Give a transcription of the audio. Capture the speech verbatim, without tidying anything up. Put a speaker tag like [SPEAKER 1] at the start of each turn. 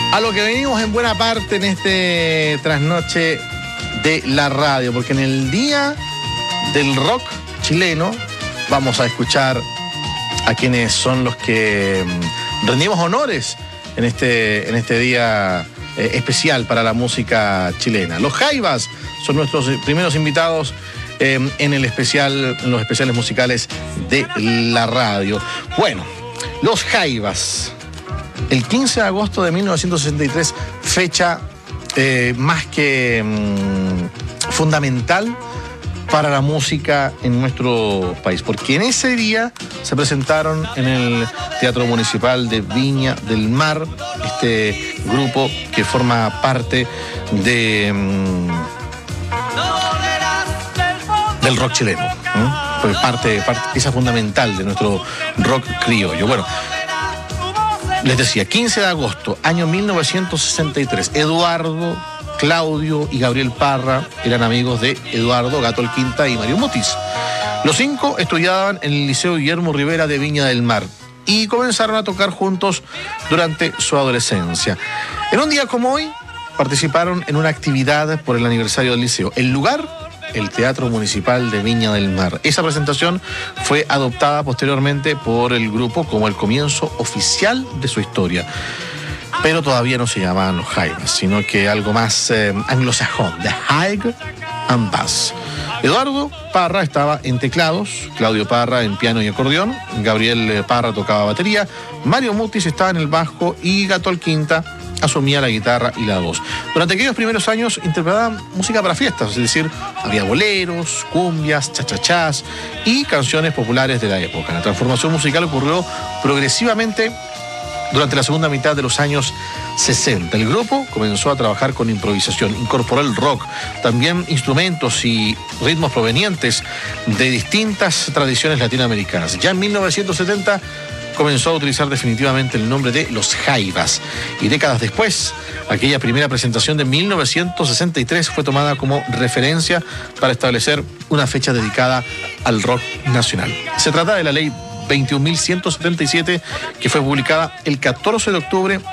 [SPEAKER 1] A lo que venimos en buena parte en este trasnoche de la radio, porque en el día del rock chileno vamos a escuchar a quienes son los que rendimos honores en este, en este día eh, especial para la música chilena. Los Jaivas son nuestros primeros invitados eh, en el especial, en los especiales musicales de la radio. Bueno, los Jaivas. El quince de agosto de mil novecientos sesenta y tres, fecha eh, más que mmm, fundamental para la música en nuestro país, porque en ese día se presentaron en el Teatro Municipal de Viña del Mar este grupo que forma parte de mmm, del rock chileno, ¿eh? Fue parte, parte, pieza fundamental de nuestro rock criollo. Bueno, les decía, quince de agosto, año mil novecientos sesenta y tres, Eduardo, Claudio y Gabriel Parra eran amigos de Eduardo Gato Alquinta y Mario Mutis. Los cinco estudiaban en el Liceo Guillermo Rivera de Viña del Mar y comenzaron a tocar juntos durante su adolescencia. En un día como hoy, participaron en una actividad por el aniversario del liceo. El lugar, el Teatro Municipal de Viña del Mar. Esa presentación fue adoptada posteriormente por el grupo como el comienzo oficial de su historia. Pero todavía no se llamaban los Jaivas, sino que algo más eh, anglosajón, The Haig and Bass. Eduardo Parra estaba en teclados, Claudio Parra en piano y acordeón, Gabriel Parra tocaba batería, Mario Mutis estaba en el bajo y Gato Alquinta asumía la guitarra y la voz. Durante aquellos primeros años interpretaban música para fiestas, es decir, había boleros, cumbias, chachachás y canciones populares de la época. La transformación musical ocurrió progresivamente durante la segunda mitad de los años sesenta. El grupo comenzó a trabajar con improvisación, incorporó el rock, también instrumentos y ritmos provenientes de distintas tradiciones latinoamericanas. Ya en mil novecientos setenta comenzó a utilizar definitivamente el nombre de Los Jaivas. Y décadas después, aquella primera presentación de mil novecientos sesenta y tres fue tomada como referencia para establecer una fecha dedicada al rock nacional. Se trata de la ley veintiún mil ciento setenta y siete, que fue publicada el catorce de octubre